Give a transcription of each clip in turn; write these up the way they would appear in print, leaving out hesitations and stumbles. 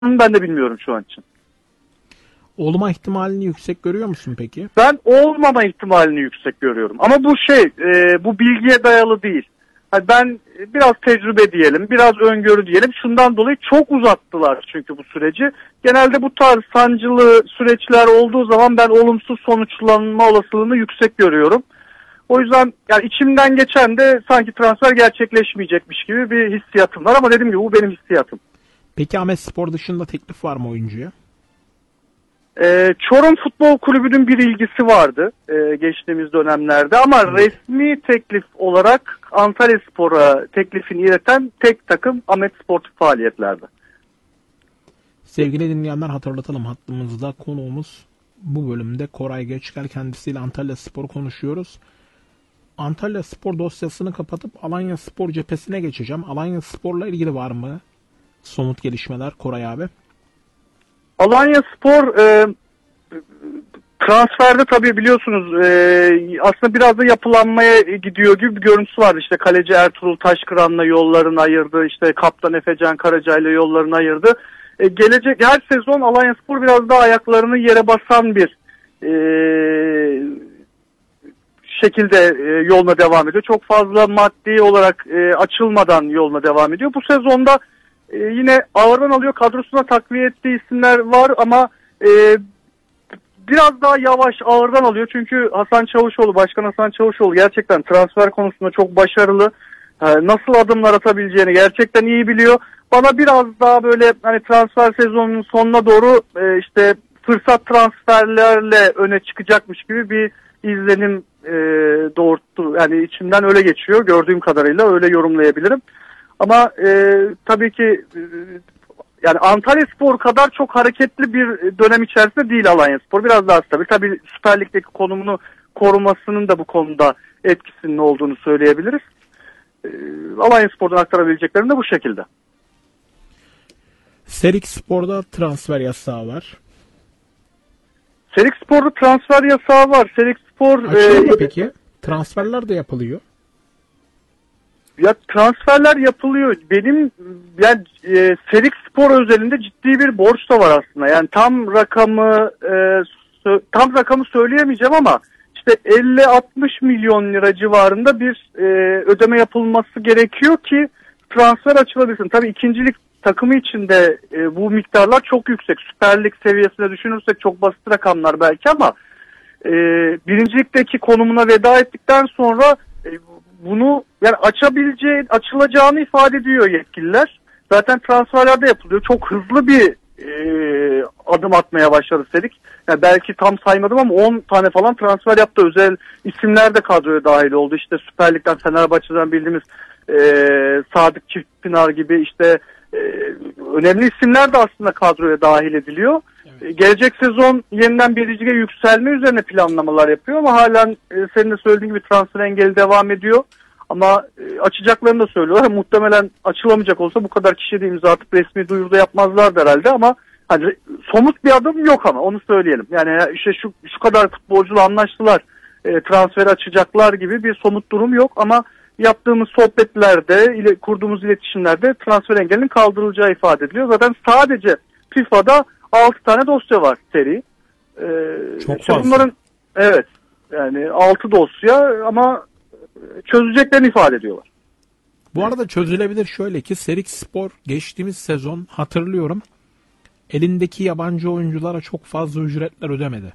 Ben de bilmiyorum şu an için. Olma ihtimalini yüksek görüyor musun peki? Ben olmama ihtimalini yüksek görüyorum. Ama bu bu bilgiye dayalı değil. Yani ben biraz tecrübe diyelim, biraz öngörü diyelim. Şundan dolayı çok uzattılar çünkü bu süreci. Genelde bu tarz sancılı süreçler olduğu zaman ben olumsuz sonuçlanma olasılığını yüksek görüyorum. O yüzden yani içimden geçen de sanki transfer gerçekleşmeyecekmiş gibi bir hissiyatım var ama dediğim gibi bu benim hissiyatım. Peki Ahmetspor dışında teklif var mı oyuncuya? Çorum Futbol Kulübü'nün bir ilgisi vardı geçtiğimiz dönemlerde ama resmi teklif olarak Antalyaspor'a teklifini ileten tek takım Ahmet Sportif faaliyetlerde. Sevgili dinleyenler, hatırlatalım, hattımızda konuğumuz bu bölümde Koray Geçkel, kendisiyle Antalyaspor konuşuyoruz. Antalyaspor dosyasını kapatıp Alanyaspor cephesine geçeceğim. Alanyaspor'la ilgili var mı somut gelişmeler Koray abi? Alanyaspor transferde tabii biliyorsunuz aslında biraz da yapılanmaya gidiyor gibi bir görüntüsü vardı. İşte kaleci Ertuğrul Taşkıran'la yollarını ayırdı. İşte kaptan Efecan Karaca'yla yollarını ayırdı. Gelecek her sezon Alanyaspor biraz daha ayaklarını yere basan bir şekilde yoluna devam ediyor. Çok fazla maddi olarak açılmadan yoluna devam ediyor. Bu sezonda yine ağırdan alıyor. Kadrosuna takviye ettiği isimler var ama biraz daha yavaş ağırdan alıyor. Çünkü Başkan Hasan Çavuşoğlu gerçekten transfer konusunda çok başarılı. Nasıl adımlar atabileceğini gerçekten iyi biliyor. Bana biraz daha böyle hani transfer sezonunun sonuna doğru işte fırsat transferlerle öne çıkacakmış gibi bir izlenim doğurttu. Yani içimden öyle geçiyor. Gördüğüm kadarıyla öyle yorumlayabilirim. Ama tabii ki yani Antalyaspor kadar çok hareketli bir dönem içerisinde değil Alanyaspor. Biraz daha stabil. Tabii Süper Lig'deki konumunu korumasının da bu konuda etkisinin olduğunu söyleyebiliriz. Alanyaspor'dan aktarabileceklerim de bu şekilde. Serikspor'da transfer yasağı var. Serikspor'da transfer yasağı var. Serikspor Açıldı mı peki? Transferler de yapılıyor. Ya transferler yapılıyor. Benim yani Serikspor özelinde ciddi bir borç da var aslında. Yani tam rakamı söyleyemeyeceğim ama işte 50-60 milyon lira civarında bir ödeme yapılması gerekiyor ki transfer açılabilsin. Tabii ikincilik takımı için de bu miktarlar çok yüksek. Süper Lig seviyesine düşünürsek çok basit rakamlar belki ama birincilikteki konumuna veda ettikten sonra bunu yani açılacağını ifade ediyor yetkililer. Zaten transferlerde yapılıyor. Çok hızlı bir adım atmaya başladı Serik. Yani belki tam saymadım ama 10 tane falan transfer yaptı. Özel isimler de kadroya dahil oldu. İşte Süper Lig'den Fenerbahçe'den bildiğimiz Sadık Çiftpınar gibi işte önemli isimler de aslında kadroya dahil ediliyor. Evet. Gelecek sezon yeniden bir lige yükselme üzerine planlamalar yapıyor ama halen senin de söylediğin gibi transfer engeli devam ediyor. Ama açacaklarını da söylüyorlar. Muhtemelen açılamayacak olsa bu kadar kişiye de imza atıp resmi duyuruda yapmazlardı herhalde ama hani somut bir adım yok ama onu söyleyelim. Yani işte şu kadar futbolcuyla anlaştılar, transferi açacaklar gibi bir somut durum yok ama yaptığımız sohbetlerde, kurduğumuz iletişimlerde transfer engelinin kaldırılacağı ifade ediliyor. Zaten sadece FIFA'da 6 tane dosya var seri. Çok fazla. Bunların evet yani 6 dosya ama çözeceklerini ifade ediyorlar. Bu arada çözülebilir şöyle ki Serikspor geçtiğimiz sezon hatırlıyorum elindeki yabancı oyunculara çok fazla ücretler ödemedi.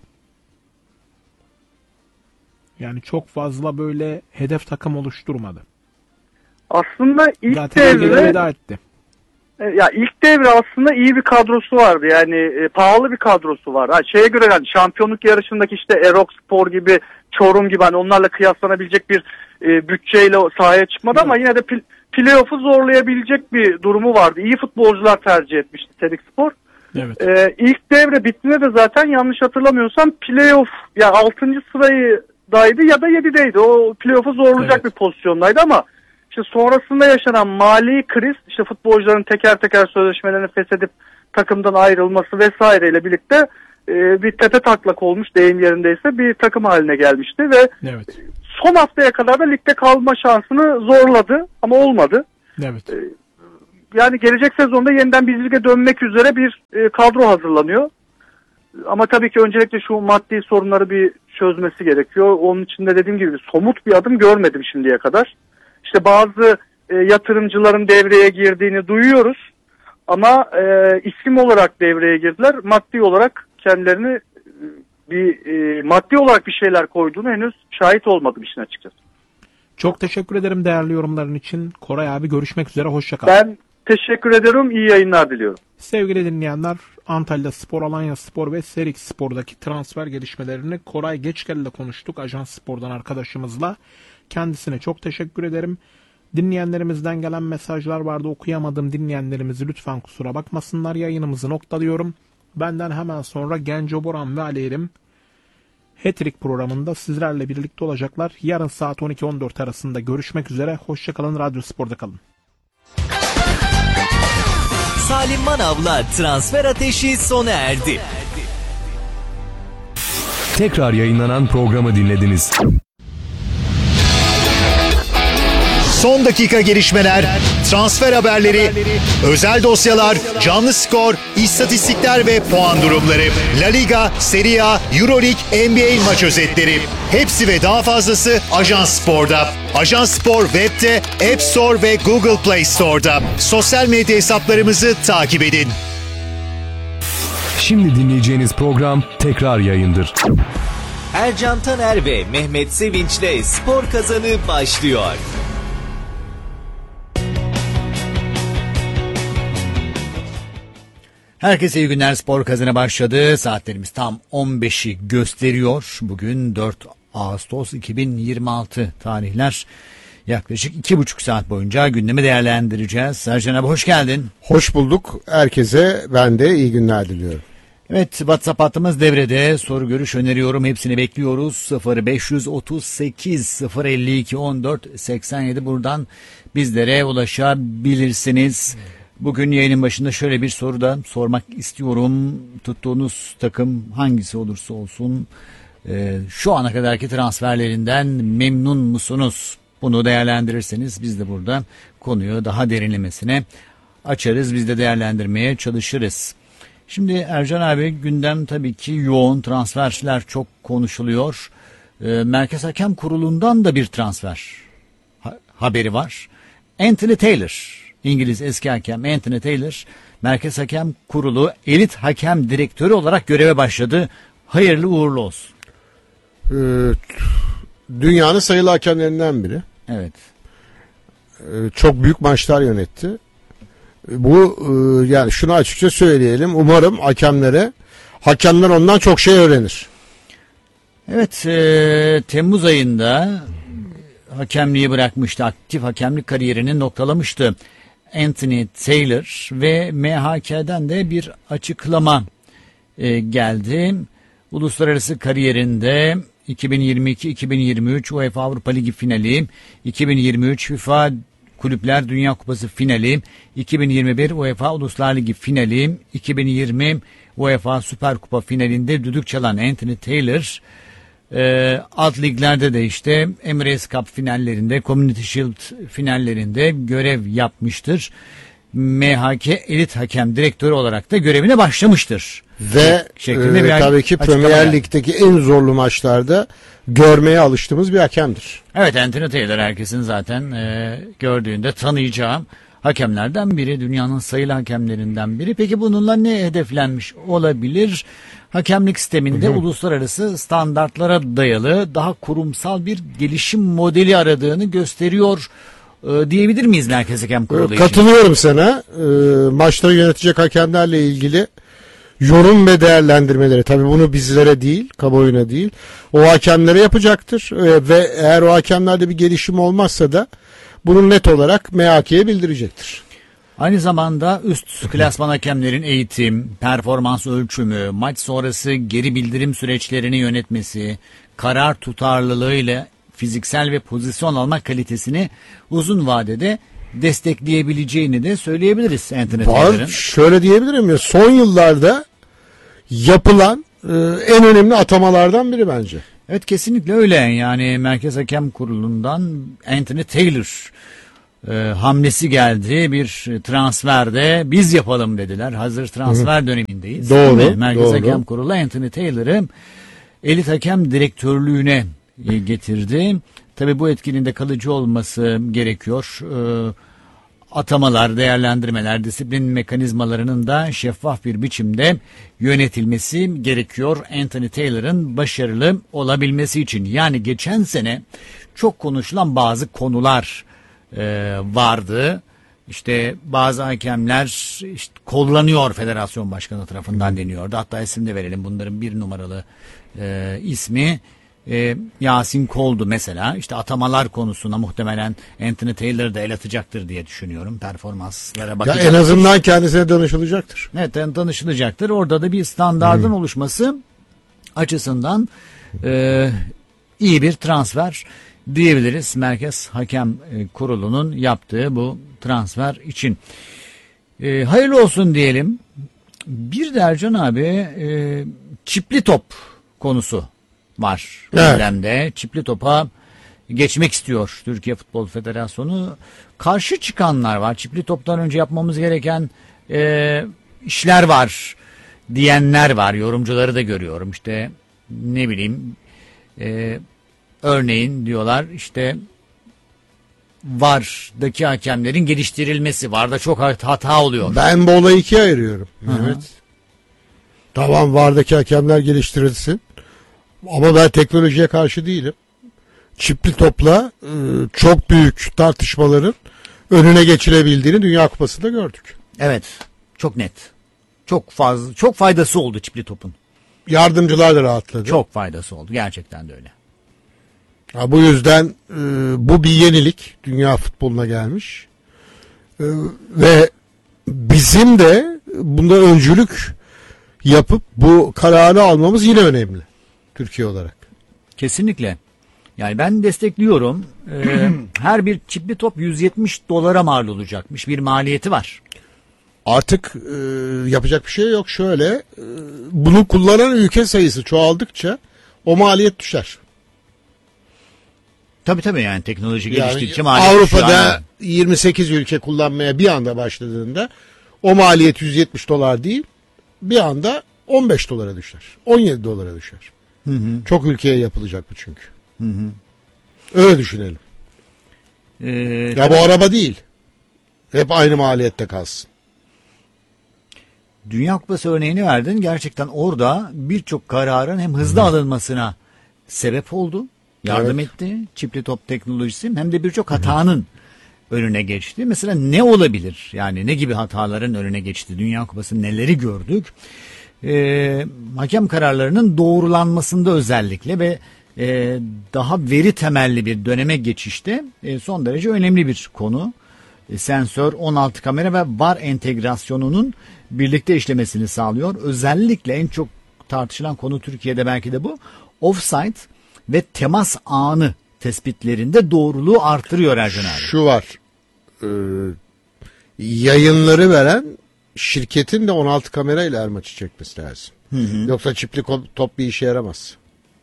Yani çok fazla böyle hedef takım oluşturmadı. Aslında ilk zaten devre veda etti. Ya ilk devre aslında iyi bir kadrosu vardı. Yani pahalı bir kadrosu var. Şeye göre yani şampiyonluk yarışındaki işte Erokspor gibi, Çorum gibi hani onlarla kıyaslanabilecek bir bütçeyle sahaya çıkmadı ama yine de playoff'u zorlayabilecek bir durumu vardı. İyi futbolcular tercih etmişti Serikspor. Evet. İlk devre bittiğinde de zaten yanlış hatırlamıyorsam playoff ya 6. sıradaydı ya da 7'deydi. O playoff'u zorlayacak bir pozisyondaydı ama işte sonrasında yaşanan mali kriz, işte futbolcuların teker teker sözleşmelerini feshedip takımdan ayrılması vesaireyle birlikte bir tepe taklak olmuş, deyim yerindeyse bir takım haline gelmişti ve evet. Son haftaya kadar da ligde kalma şansını zorladı ama olmadı. Evet. yani gelecek sezonda yeniden bir lige dönmek üzere bir kadro hazırlanıyor. Ama tabii ki öncelikle şu maddi sorunları bir çözmesi gerekiyor. Onun için de dediğim gibi somut bir adım görmedim şimdiye kadar. İşte bazı yatırımcıların devreye girdiğini duyuyoruz. Ama isim olarak devreye girdiler. Maddi olarak kendilerini maddi olarak bir şeyler koyduğunu henüz şahit olmadım işin açıkçası. Çok teşekkür ederim değerli yorumların için. Koray abi, görüşmek üzere, hoşça kal. Ben teşekkür ederim. İyi yayınlar diliyorum. Sevgili dinleyenler, Antalya Spor, Alanya Spor ve Serik Spor'daki transfer gelişmelerini Koray Geçgel ile konuştuk. Ajans Spor'dan arkadaşımızla. Kendisine çok teşekkür ederim. Dinleyenlerimizden gelen mesajlar vardı. Okuyamadım dinleyenlerimizi lütfen kusura bakmasınlar. Yayınımızı noktalıyorum. Benden hemen sonra Genco Boran ve Ali Erim Hat-Trick programında sizlerle birlikte olacaklar. Yarın saat 12-14 arasında görüşmek üzere. Hoşçakalın, Radyo Spor'da kalın. Salim Manav'la Transfer Ateşi sona erdi. Tekrar yayınlanan programı dinlediniz. Son dakika gelişmeler, transfer haberleri, özel dosyalar, canlı skor, istatistikler ve puan durumları, La Liga, Serie A, Euroleague, NBA maç özetleri. Hepsi ve daha fazlası Ajans Spor'da. Ajans Spor web'de, App Store ve Google Play Store'da. Sosyal medya hesaplarımızı takip edin. Şimdi dinleyeceğiniz program tekrar yayındır. Ercan Taner ve Mehmet Sevinç'le Spor Kazanı başlıyor. Herkese iyi günler. Spor Kazanı başladı. Saatlerimiz tam 15'i gösteriyor. Bugün 4 Ağustos 2026 tarihler. Yaklaşık 2,5 saat boyunca gündemi değerlendireceğiz. Sercan abi hoş geldin. Hoş bulduk. Herkese ben de iyi günler diliyorum. Evet, WhatsApp hattımız devrede. Soru, görüş, öneriyorum. Hepsini bekliyoruz. 0538 052 14 87 buradan bizlere ulaşabilirsiniz. Bugün yayının başında şöyle bir soru da sormak istiyorum. Tuttuğunuz takım hangisi olursa olsun şu ana kadarki transferlerinden memnun musunuz? Bunu değerlendirirseniz biz de burada konuyu daha derinlemesine açarız. Biz de değerlendirmeye çalışırız. Şimdi Ercan abi, gündem tabii ki yoğun, transferler çok konuşuluyor. Merkez Hakem Kurulu'ndan da bir transfer haberi var. Anthony Taylor, İngiliz eski hakem Anthony Taylor, Merkez Hakem Kurulu elit hakem direktörü olarak göreve başladı. Hayırlı uğurlu olsun. Dünyanın sayılı hakemlerinden biri. Evet. Çok büyük maçlar yönetti. Bu yani şunu açıkça söyleyelim. Umarım hakemler ondan çok şey öğrenir. Evet, Temmuz ayında hakemliği bırakmıştı. Aktif hakemlik kariyerini noktalamıştı Anthony Taylor ve MHK'den de bir açıklama geldi. Uluslararası kariyerinde 2022-2023 UEFA Avrupa Ligi finali, 2023 FIFA Kulüpler Dünya Kupası finali, 2021 UEFA Uluslar Ligi finali, 2020 UEFA Süper Kupa finalinde düdük çalan Anthony Taylor, alt liglerde de işte Emirates Cup finallerinde, Community Shield finallerinde görev yapmıştır. MHK elit hakem direktörü olarak da görevine başlamıştır. Ve tabii ki Premier Lig'deki en zorlu maçlarda görmeye alıştığımız bir hakemdir. Evet, Anthony Taylor herkesin zaten gördüğünde tanıyacağı hakemlerden biri. Dünyanın sayılı hakemlerinden biri. Peki bununla ne hedeflenmiş olabilir? Hakemlik sisteminde uluslararası standartlara dayalı daha kurumsal bir gelişim modeli aradığını gösteriyor diyebilir miyiz Merkez Hakem Kurulu için? Katılıyorum sana. Maçları yönetecek hakemlerle ilgili yorum ve değerlendirmeleri, tabii bunu bizlere değil, kamuoyuna değil, o hakemlere yapacaktır. Ve eğer o hakemlerde bir gelişim olmazsa da bunu net olarak MHK'ye bildirecektir. Aynı zamanda üst klasman hakemlerin eğitim, performans ölçümü, maç sonrası geri bildirim süreçlerini yönetmesi, karar tutarlılığıyla fiziksel ve pozisyon alma kalitesini uzun vadede destekleyebileceğini de söyleyebiliriz Anthony Taylor'ın. Şöyle diyebilirim ya, son yıllarda yapılan en önemli atamalardan biri bence. Evet, kesinlikle öyle. Yani Merkez Hakem Kurulu'ndan Anthony Taylor hamlesi geldi. Bir transferde biz yapalım dediler. Hazır transfer dönemindeyiz. Doğru, Değil mi? Merkez doğru. Hakem Kurulu Anthony Taylor'ı elit hakem direktörlüğüne getirdi. Tabii bu etkinin de kalıcı olması gerekiyor. Atamalar, değerlendirmeler, disiplin mekanizmalarının da şeffaf bir biçimde yönetilmesi gerekiyor Anthony Taylor'ın başarılı olabilmesi için. Yani geçen sene çok konuşulan bazı konular vardı. İşte bazı hakemler işte kullanıyor federasyon başkanı tarafından deniyordu. Hatta isim de verelim, bunların bir numaralı ismi Yasin Kol'du mesela. İşte atamalar konusuna muhtemelen Anthony Taylor da el atacaktır diye düşünüyorum. Performanslara Ya bakacaktır. en azından kendisine danışılacaktır. Evet, danışılacaktır. Orada da bir standardın oluşması açısından iyi bir transfer diyebiliriz. Merkez Hakem Kurulu'nun yaptığı bu transfer için. Hayırlı olsun diyelim. Bir de Ercan abi çipli top konusu var Evet. gündemde. Çipli topa geçmek istiyor Türkiye Futbol Federasyonu. Karşı çıkanlar var. Çipli toptan önce yapmamız gereken işler var diyenler var. Yorumcuları da görüyorum. İşte ne bileyim örneğin diyorlar işte VAR'daki hakemlerin geliştirilmesi. VAR'da çok hata oluyor. Ben bu olayı ikiye ayırıyorum. Evet. Tamam, VAR'daki hakemler geliştirilsin. Ama ben teknolojiye karşı değilim. Çipli topla çok büyük tartışmaların önüne geçilebildiğini Dünya Kupası'nda gördük. Evet. Çok net. Çok fazla, çok faydası oldu çipli topun. Yardımcılar da rahatladı. Çok faydası oldu. Gerçekten de öyle. Ha, bu yüzden bu bir yenilik. Dünya futboluna gelmiş. Ve bizim de bunda öncülük yapıp bu kararı almamız yine önemli. Türkiye olarak. Kesinlikle. Yani ben destekliyorum. Her bir çipli top $170 mal olacakmış. Bir maliyeti var. Artık yapacak bir şey yok. Şöyle bunu kullanan ülke sayısı çoğaldıkça o maliyet düşer. Tabii yani teknoloji Yani geliştikçe maliyet düşüyor. Avrupa'da Aynen. 28 ülke kullanmaya bir anda başladığında o maliyet $170 değil, bir anda $15 düşer. $17 düşer. Çok ülkeye yapılacak bu çünkü. Öyle düşünelim. Ya bu araba değil. Hep aynı maliyette kalsın. Dünya Kupası örneğini verdin. Gerçekten orada birçok kararın hem hızlı alınmasına sebep oldu. Yardım etti. Çipli top teknolojisi hem de birçok hatanın önüne geçti. Mesela ne olabilir? Yani ne gibi hataların önüne geçti? Dünya Kupası neleri gördük? Hakem kararlarının doğrulanmasında özellikle ve daha veri temelli bir döneme geçişte son derece önemli bir konu. Sensör, 16 kamera ve VAR entegrasyonunun birlikte işlemesini sağlıyor. Özellikle en çok tartışılan konu Türkiye'de belki de bu. Offside ve temas anı tespitlerinde doğruluğu artırıyor Ercan abi. Şu var. Yayınları veren şirketin de 16 kamerayla her maçı çekmesi lazım. Yoksa çipli top bir işe yaramaz.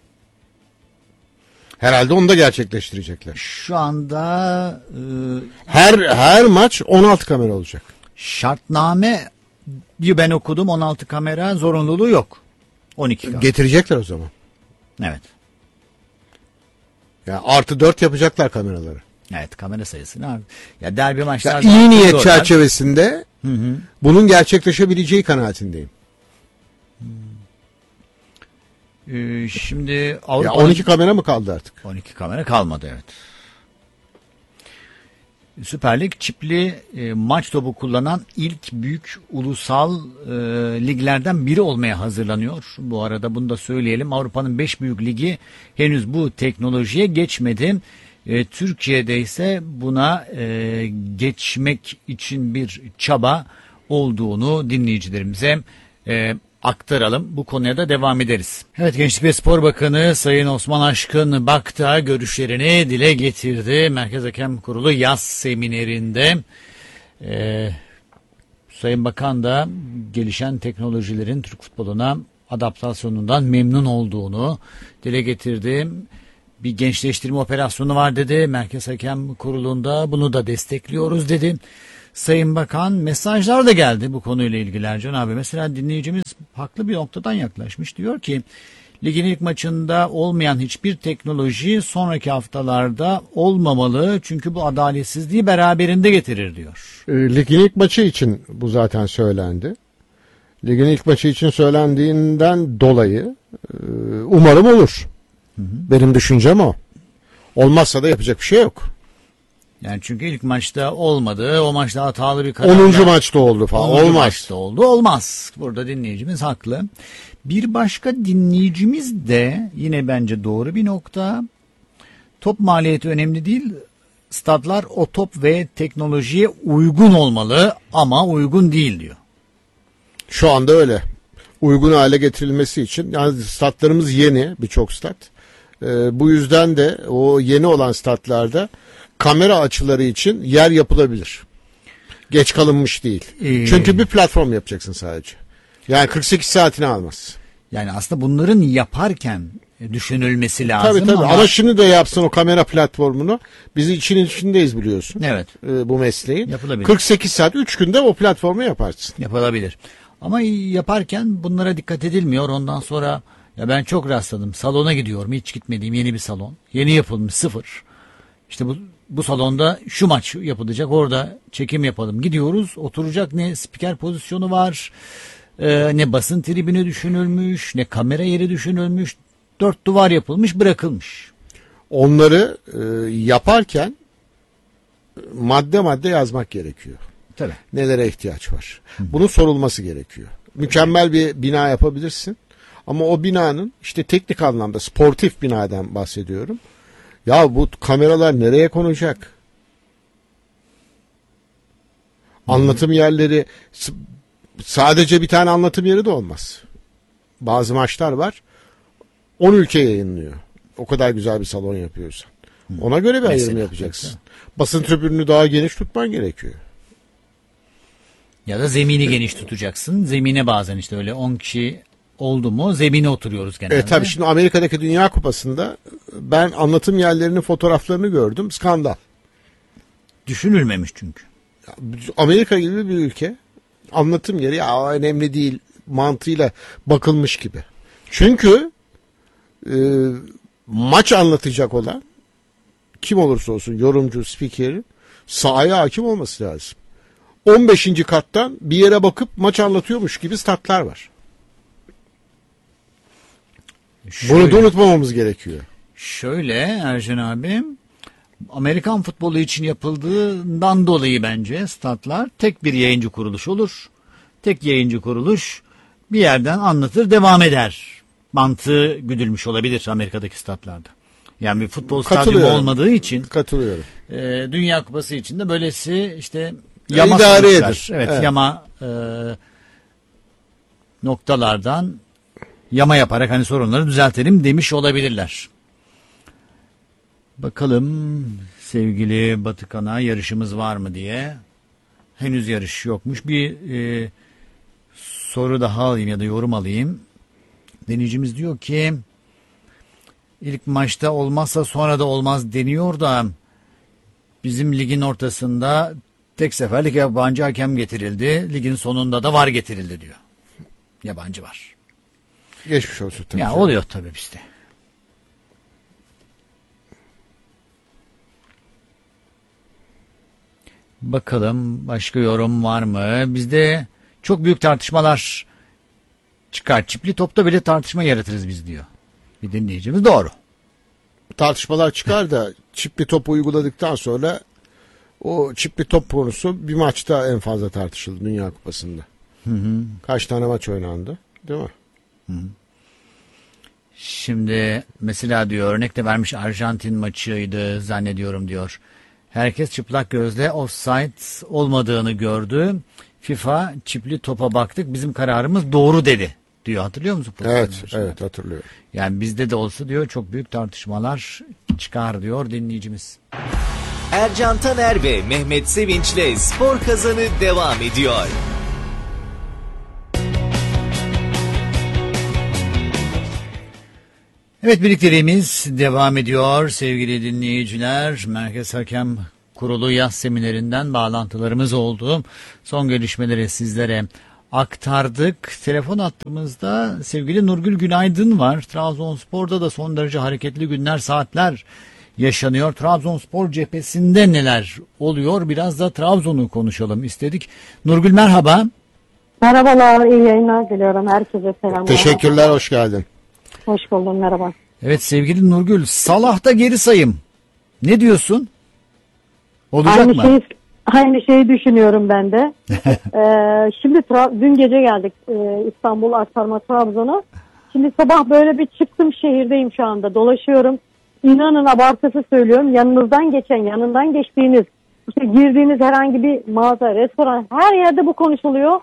Herhalde onu da gerçekleştirecekler. Şu anda Her maç 16 kamera olacak. şartname ben okudum, 16 kamera zorunluluğu yok. 12 kamera. Getirecekler o zaman. Evet. Ya +4 yapacaklar kameraları. Evet, kamera sayısını. Ya derbi Ya maçlarda iyi niyet arttırıyorlar. çerçevesinde bunun gerçekleşebileceği kanaatindeyim. Şimdi Ya Avrupa'nın 12 kamera mı kaldı artık? 12 kamera kalmadı, evet. Süper Lig çipli maç topu kullanan ilk büyük ulusal liglerden biri olmaya hazırlanıyor. Bu arada bunu da söyleyelim. Avrupa'nın 5 büyük ligi henüz bu teknolojiye geçmedi. Türkiye'de ise buna geçmek için bir çaba olduğunu dinleyicilerimize aktaralım. Bu konuya da devam ederiz. Evet, Gençlik ve Spor Bakanı Sayın Osman Aşkın Bakta görüşlerini dile getirdi. Merkez Hakem Kurulu yaz seminerinde. Sayın Bakan da gelişen teknolojilerin Türk futboluna adaptasyonundan memnun olduğunu dile getirdi. bir gençleştirme operasyonu var dedi. Merkez Hakem Kurulu'nda bunu da destekliyoruz dedi. Sayın Bakan, mesajlar da geldi bu konuyla ilgili Ercan abi. Mesela dinleyicimiz haklı bir noktadan yaklaşmış. Diyor ki ligin ilk maçında olmayan hiçbir teknoloji sonraki haftalarda olmamalı. Çünkü bu adaletsizliği beraberinde getirir diyor. Ligin ilk maçı için bu zaten söylendi. Ligin ilk maçı için söylendiğinden dolayı umarım olur. Benim düşüncem o. Olmazsa da yapacak bir şey yok. Yani çünkü ilk maçta olmadı. O maçta hatalı bir karar. 10. maçta oldu falan. 10. Olmaz. maçta oldu. Olmaz. Burada dinleyicimiz haklı. Bir başka dinleyicimiz de yine bence doğru bir nokta. Top maliyeti önemli değil. Stadlar o top ve teknolojiye uygun olmalı ama uygun değil diyor. Şu anda öyle. Uygun hale getirilmesi için, yani statlarımız yeni, birçok stat. Bu yüzden de o yeni olan statlarda kamera açıları için yer yapılabilir. Geç kalınmış değil. Çünkü bir platform yapacaksın sadece. Yani 48 saatini almaz. Yani aslında bunların yaparken düşünülmesi lazım. Tabii ama şimdi de yapsın o kamera platformunu. Biz içindeyiz biliyorsun. Evet. Bu mesleğin. Yapılabilir. 48 saat 3 günde o platformu yaparsın. Yapılabilir. Ama yaparken bunlara dikkat edilmiyor. Ondan sonra ya ben çok rastladım. Salona gidiyorum. Hiç gitmediğim yeni bir salon. Yeni yapılmış, sıfır. İşte bu salonda şu maç yapılacak. Orada çekim yapalım. Gidiyoruz. Oturacak ne spiker pozisyonu var. Ne basın tribünü düşünülmüş. Ne kamera yeri düşünülmüş. 4 duvar yapılmış, bırakılmış. Onları yaparken madde yazmak gerekiyor. Tabii. Nelere ihtiyaç var. Bunun sorulması gerekiyor. Mükemmel bir bina yapabilirsin. Ama o binanın işte teknik anlamda sportif binadan bahsediyorum. Ya bu kameralar nereye konacak? Anlatım yerleri, sadece bir tane anlatım yeri de olmaz. Bazı maçlar var. 10 ülke yayınlıyor. O kadar güzel bir salon yapıyorsan. Ona göre bir ayrım yapacaksın. Basın tribününü daha geniş tutman gerekiyor. Ya da zemini geniş tutacaksın. Zemine bazen işte öyle 10 kişi oldu mu zemine oturuyoruz genelde. Tabii şimdi Amerika'daki Dünya Kupası'nda ben anlatım yerlerinin fotoğraflarını gördüm. Skandal. Düşünülmemiş çünkü. Amerika gibi bir ülke anlatım yeri ya önemli değil mantığıyla bakılmış gibi. Çünkü maç anlatacak olan kim olursa olsun yorumcu, spikerin sahaya hakim olması lazım. 15. kattan bir yere bakıp maç anlatıyormuş gibi statlar var. Bunu da unutmamamız gerekiyor. Şöyle Ercan abi, Amerikan futbolu için yapıldığından dolayı bence statlar tek bir yayıncı kuruluş olur. Tek yayıncı kuruluş bir yerden anlatır, devam eder. Mantığı güdülmüş olabilir Amerika'daki statlarda. Yani bir futbol stadyumu olmadığı için. Katılıyorum. Dünya Kupası için de böylesi işte yama idare sonuçlar. edir. Evet. Yama noktalardan yama yaparak hani sorunları düzeltelim demiş olabilirler. Bakalım sevgili Batıkan'a yarışımız var mı diye. Henüz yarış yokmuş. Bir soru daha alayım ya da yorum alayım. Deneyicimiz diyor ki ilk maçta olmazsa sonra da olmaz deniyor da bizim ligin ortasında tek seferlik yabancı hakem getirildi. Ligin sonunda da VAR getirildi diyor. Yabancı var. Geçmiş olsun tabii. Ya oluyor tabii bizde. Bakalım başka yorum var mı? Bizde çok büyük tartışmalar çıkar. Çipli topta bile tartışma yaratırız biz diyor. Bir dinleyicimiz doğru. Tartışmalar çıkar da çipli top uyguladıktan sonra o çipli top konusu bir maçta en fazla tartışıldı Dünya Kupası'nda. Kaç tane maç oynandı, değil mi? Şimdi mesela diyor örnek de vermiş Arjantin maçıydı zannediyorum diyor. Herkes çıplak gözle offside olmadığını gördü. FIFA çipli topa baktık bizim kararımız doğru dedi diyor. Hatırlıyor musun? Evet hatırlıyorum. Yani bizde de olsa diyor çok büyük tartışmalar çıkar diyor dinleyicimiz. Ercan Taner ve Mehmet Sevinç'le Spor Kazanı devam ediyor. Evet, birlikteliğimiz devam ediyor sevgili dinleyiciler. Merkez Hakem Kurulu yaz seminerinden bağlantılarımız oldu. Son gelişmeleri sizlere aktardık. Telefon hattımızda sevgili Nurgül Günaydın var. Trabzonspor'da da son derece hareketli günler, saatler yaşanıyor. Trabzonspor cephesinde neler oluyor? Biraz da Trabzon'u konuşalım istedik. Nurgül merhaba. Merhabalar, iyi yayınlar diliyorum. Herkese selamlar. Teşekkürler, hoş geldin. Hoş buldum, merhaba. Evet sevgili Nurgül, Salah'ta geri sayım. Ne diyorsun? Olacak mı? Aynı şeyi düşünüyorum ben de. Şimdi dün gece geldik İstanbul Aktarma Trabzon'a. Şimdi sabah böyle bir çıktım, şehirdeyim şu anda, dolaşıyorum. İnanın abartısı söylüyorum, yanından geçtiğiniz, işte girdiğiniz herhangi bir mağaza, restoran, her yerde bu konuşuluyor.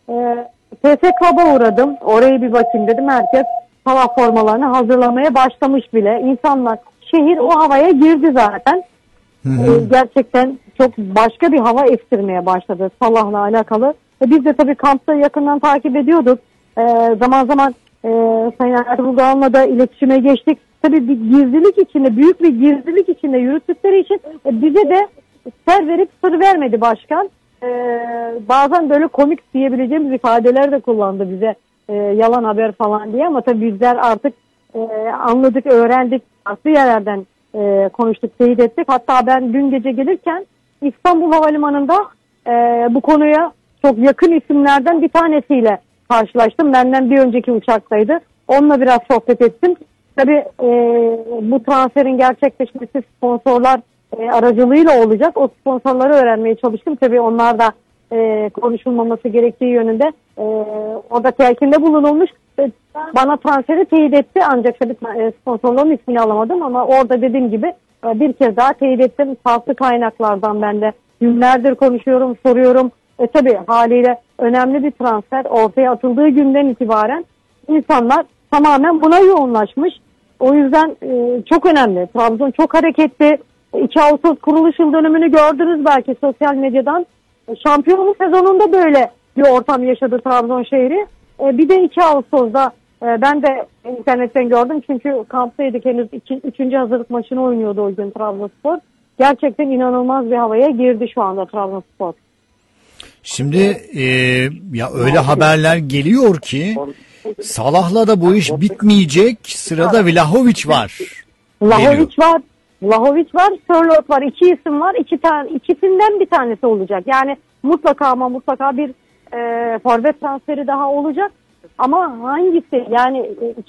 TS Club'a uğradım, oraya bir bakayım dedim. Herkes hava formalarını hazırlamaya başlamış bile. İnsanlar, şehir o havaya girdi zaten. Gerçekten çok başka bir hava estirmeye başladı Salah'la alakalı. Biz de tabii kampta yakından takip ediyorduk. Zaman zaman Sayın Erdoğan'la da iletişime geçtik. Tabii bir gizlilik içinde, büyük bir gizlilik içinde yürüttükleri için bize de ser verip sır vermedi başkan. Bazen böyle komik diyebileceğimiz ifadeler de kullandı bize. Yalan haber falan diye, ama tabii bizler artık anladık, öğrendik. Farklı yerlerden konuştuk, teyit ettik. Hatta ben dün gece gelirken İstanbul Havalimanı'nda bu konuya çok yakın isimlerden bir tanesiyle karşılaştım. Benden bir önceki uçaktaydı. Onunla biraz sohbet ettim. Tabii bu transferin gerçekleşmesi sponsorlar aracılığıyla olacak. O sponsorları öğrenmeye çalıştım. Tabii onlar da konuşulmaması gerektiği yönünde orada telkinde bulunulmuş. Bana transferi teyit etti, ancak tabii sponsorların ismini alamadım, ama orada dediğim gibi bir kez daha teyit ettim. Farklı kaynaklardan ben de günlerdir konuşuyorum, soruyorum. Tabii haliyle önemli bir transfer ortaya atıldığı günden itibaren insanlar tamamen buna yoğunlaşmış. O yüzden çok önemli. Trabzon çok hareketli. 2 Ağustos kuruluş yıl dönümünü gördünüz belki sosyal medyadan. Şampiyonluk sezonunda böyle bir ortam yaşadı Trabzon şehri. Bir de 2 Ağustos'da ben de internetten gördüm, çünkü kamptaydık, henüz 3. hazırlık maçını oynuyordu o gün Trabzonspor. Gerçekten inanılmaz bir havaya girdi şu anda Trabzonspor. Şimdi ya öyle haberler geliyor ki Salah'la da bu iş bitmeyecek. Sırada Vlahovic var. Vlahovic var, Sörloth var. 2 isim var. İkisinden bir tanesi olacak. Yani mutlaka bir forvet transferi daha olacak. Ama hangisi? Yani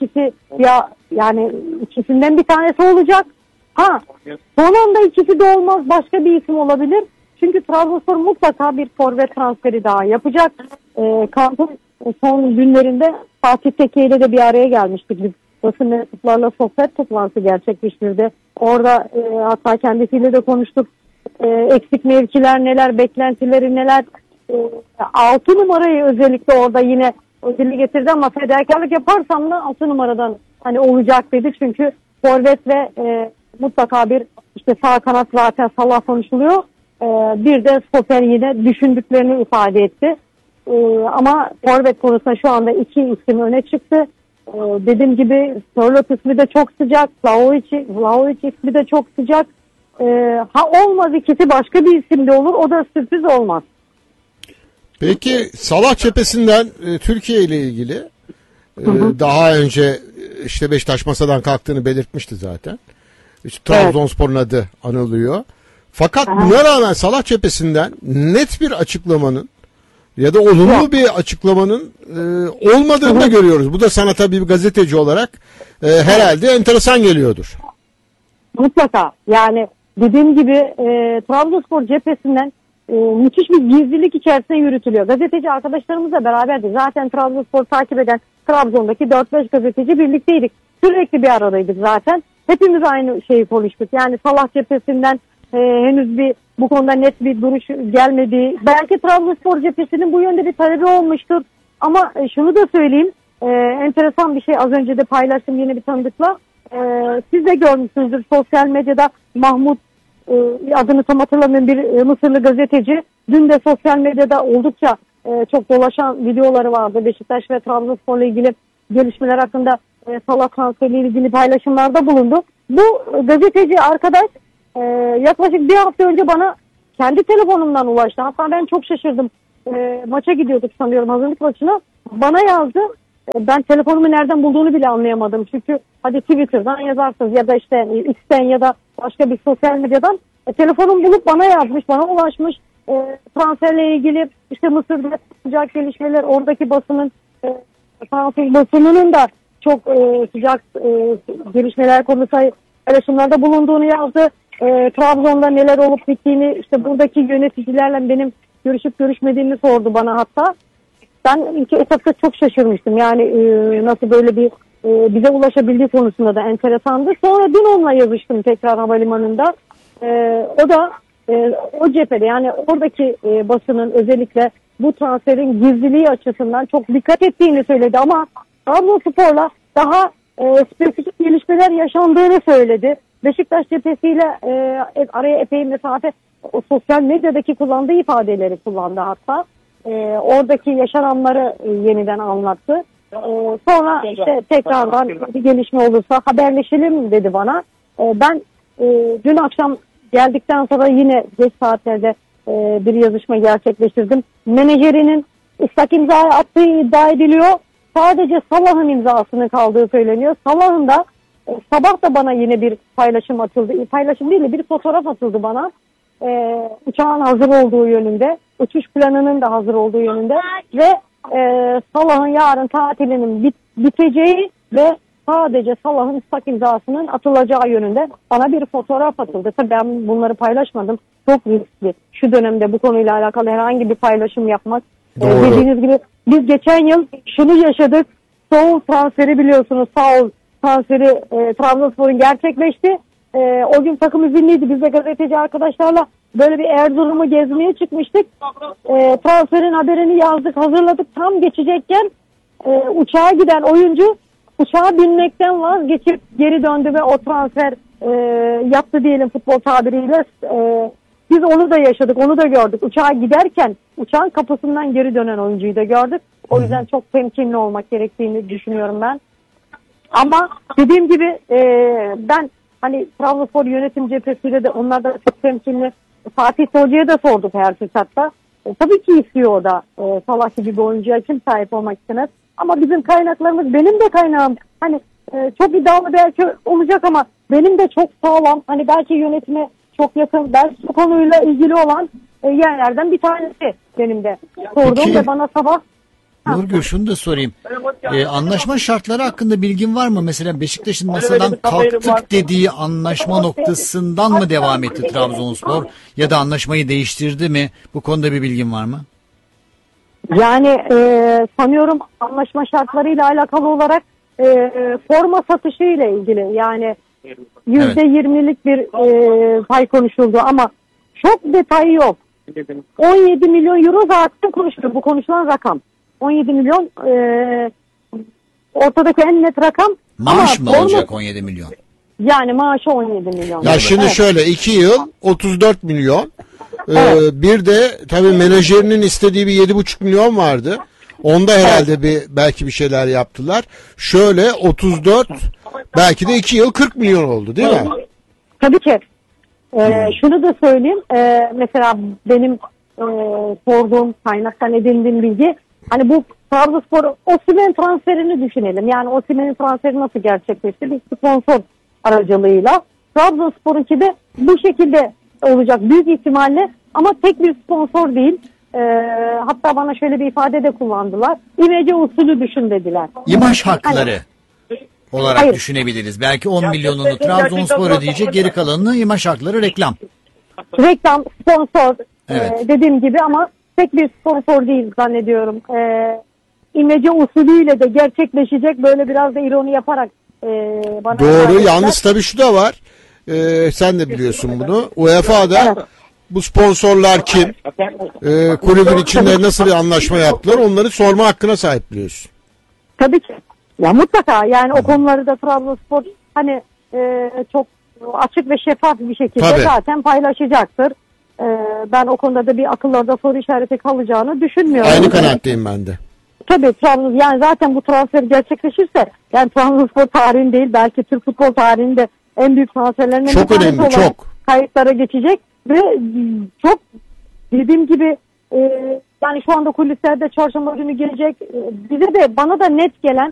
ikisinden bir tanesi olacak. Son anda ikisi de olmaz. Başka bir isim olabilir. Çünkü Trabzonspor mutlaka bir forvet transferi daha yapacak. Kampın son günlerinde Fatih Tekke ile de bir araya gelmiştik. Biz basın mensuplarla sohbet toplantısı gerçekleştirdi. Orada hatta kendisiyle de konuştuk. Eksik mevkiler neler, beklentileri neler. 6 numarayı özellikle orada yine dili getirdi, ama fedakarlık yaparsam da 6 numaradan hani olacak dedi. Çünkü forvet ve mutlaka bir işte sağ kanat, zaten Salah konuşuluyor. Bir de stoper yine düşündüklerini ifade etti. Ama forvet konusunda şu anda 2 isim öne çıktı. Dediğim gibi Sörloth ismi de çok sıcak. Vlahovic ismi de çok sıcak. Olmaz ikisi, başka bir isim de olur. O da sürpriz olmaz. Peki Salah cephesinden Türkiye ile ilgili daha önce işte Beşiktaş masadan kalktığını belirtmişti zaten. İşte Trabzonspor'un adı anılıyor. Fakat buna rağmen Salah cephesinden net bir açıklamanın ya da olumlu bir açıklamanın olmadığını da görüyoruz. Bu da sana tabii bir gazeteci olarak herhalde enteresan geliyordur. Mutlaka. Yani dediğim gibi Trabzonspor cephesinden müthiş bir gizlilik içerisinde yürütülüyor. Gazeteci arkadaşlarımızla beraberdi. Zaten Trabzonspor takip eden Trabzon'daki 4-5 gazeteci birlikteydik. Sürekli bir aradaydık zaten. Hepimiz aynı şeyi konuştuk. Yani Salah cephesinden henüz bu konuda net bir duruş gelmedi. Belki Trabzonspor cephesinin bu yönde bir talebi olmuştur. Ama şunu da söyleyeyim. Enteresan bir şey, az önce de paylaştım yine bir tanıdıkla. Siz de görmüşsünüzdür sosyal medyada, Mahmut adını tam hatırlamıyorum, bir Mısırlı gazeteci. Dün de sosyal medyada oldukça çok dolaşan videoları vardı. Beşiktaş ve Trabzonspor'la ilgili gelişmeler hakkında Salah transferiyle ilgili paylaşımlarda bulundu. Bu gazeteci arkadaş yaklaşık bir hafta önce bana kendi telefonumdan ulaştı. Hatta ben çok şaşırdım. Maça gidiyorduk sanıyorum, hazırlık maçına. Bana yazdı. Ben telefonumu nereden bulduğunu bile anlayamadım. Çünkü hadi Twitter'dan yazarsınız ya da işte X'ten ya da başka bir sosyal medyadan telefonum bulup bana yazmış, bana ulaşmış. Transferle ilgili işte Mısır'da sıcak gelişmeler, oradaki basının Fransız basınının da çok sıcak gelişmeler konusunda paylaşımlarda bulunduğunu yazdı. Trabzon'da neler olup bittiğini, işte buradaki yöneticilerle benim görüşüp görüşmediğimi sordu bana hatta. Ben ilk etapta çok şaşırmıştım. Yani nasıl böyle bir bize ulaşabildiği konusunda da enteresandı. Sonra dün onunla yazıştım tekrar havalimanında. O da o cephede, yani oradaki basının özellikle bu transferin gizliliği açısından çok dikkat ettiğini söyledi ama Trabzonspor'la daha spesifik gelişmeler yaşandığını söyledi. Beşiktaş cephesiyle araya epey mesafe, o sosyal medyadaki kullandığı ifadeleri kullandı hatta. Oradaki yaşananları yeniden anlattı. Sonra işte tekrardan bir gelişme olursa haberleşelim dedi bana. Ben dün akşam geldikten sonra yine geç saatlerde bir yazışma gerçekleştirdim. Menajerinin ıslak imzayı attığı iddia ediliyor. Sadece Salah'ın imzasının kaldığı söyleniyor. Salah'ın da sabah da bana yine bir paylaşım atıldı. Paylaşım değil de bir fotoğraf atıldı bana. Uçağın hazır olduğu yönünde. Uçuş planının da hazır olduğu yönünde. Ve Salah'ın yarın tatilinin biteceği ve sadece Salah'ın ıslak imzasının atılacağı yönünde bana bir fotoğraf atıldı. Tabii ben bunları paylaşmadım. Çok riskli. Şu dönemde bu konuyla alakalı herhangi bir paylaşım yapmak. Dediğiniz gibi biz geçen yıl şunu yaşadık. Saul transferi biliyorsunuz. Saul transferi Trabzonspor'un gerçekleşti. O gün takım izinliydi. Biz de gazeteci arkadaşlarla böyle bir Erzurum'u gezmeye çıkmıştık. Transferin haberini yazdık, hazırladık. Tam geçecekken uçağa giden oyuncu uçağa binmekten vazgeçip geri döndü ve o transfer yaptı diyelim futbol tabiriyle. Biz onu da yaşadık, onu da gördük. Uçağa giderken uçağın kapısından geri dönen oyuncuyu da gördük. O yüzden çok temkinli olmak gerektiğini düşünüyorum ben. Ama dediğim gibi ben hani Trabzonspor yönetim cephesiyle de onlar da çok temkinli. Fatih Hoca'ya da sorduk her fırsatta. Tabii ki istiyor o da Salah gibi bir oyuncuya kim sahip olmak istemez. Ama bizim kaynaklarımız, benim de kaynağım hani çok iddialı belki olacak ama benim de çok sağlam, hani belki yönetime çok yakın, belki bu konuyla ilgili olan yerlerden bir tanesi benim de sorduğum ve bana sabah. Nurgül, şunu da sorayım. Anlaşma şartları hakkında bilgin var mı? Mesela Beşiktaş'ın masadan kalktık dediği anlaşma noktasından mı devam etti Trabzonspor? Ya da anlaşmayı değiştirdi mi? Bu konuda bir bilgin var mı? Yani sanıyorum anlaşma şartlarıyla alakalı olarak forma satışı ile ilgili, yani %20'lik bir pay konuşuldu ama çok detayı yok. 17 milyon euro zaten konuşuluyor. Bu konuşulan rakam. 17 milyon ortadaki en net rakam. Maaş mı olacak 17 milyon? Yani maaşı 17 milyon. Ya şimdi şöyle 2 yıl 34 milyon. Bir de tabii menajerinin istediği bir 7,5 milyon vardı. Onda herhalde belki bir şeyler yaptılar. Şöyle 34 belki de 2 yıl 40 milyon oldu değil mi? Tabii ki. Şunu da söyleyeyim. Mesela benim sorduğum, kaynaktan edindiğim bilgi, hani bu Trabzonspor Osimhen transferini düşünelim. Yani Osimhen'in transferi nasıl gerçekleşti? Bir sponsor aracılığıyla. Trabzonspor'unki de bu şekilde olacak büyük ihtimalle ama tek bir sponsor değil. Hatta bana şöyle bir ifade de kullandılar. İmece usulü düşün dediler. İmaj hakları olarak Hayır. düşünebiliriz. Belki 10 milyonunu Trabzonspor ödeyecek, geri kalanını imaj hakları, reklam. Reklam, sponsor Evet. dediğim gibi ama tek bir sponsor değil zannediyorum. İmece usulüyle de gerçekleşecek, böyle biraz da ironi yaparak bana Doğru. Yalnız tabii şu da var. Sen de biliyorsun bunu. UEFA'da bu sponsorlar kim? Kulübün içinde nasıl bir anlaşma yaptılar? Onları sorma hakkına sahip biliyorsun. Tabii ki. Ya mutlaka yani o konuları da Trabzonspor hani çok açık ve şeffaf bir şekilde Tabii. zaten paylaşacaktır. Ben o konuda da bir akıllarda soru işareti kalacağını düşünmüyorum. Aynı kanaatteyim ben de. Tabii Trabzon, yani zaten bu transfer gerçekleşirse, yani Trabzonspor tarihinin değil belki Türk futbol tarihinde en büyük transferlerinden Çok bir tanesi önemli, olarak çok. kayıtlara geçecek ve çok, dediğim gibi yani şu anda kulislerde çarşamba günü gelecek. Bize de, bana da net gelen